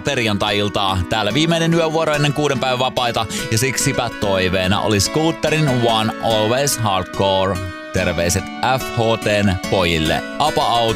perjantai-iltaa. Täällä viimeinen yövuoro ennen 6 päivän vapaita ja siksipä toiveena oli Scooterin One Always Hardcore. Terveiset FHT:n pojille. Apa out